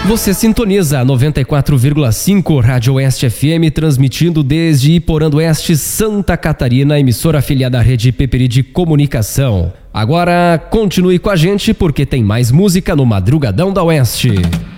Você sintoniza a 94,5 Rádio Oeste FM, transmitindo desde Iporã do Oeste, Santa Catarina, emissora afiliada à Rede Peperi de Comunicação. Agora continue com a gente porque tem mais música no Madrugadão da Oeste.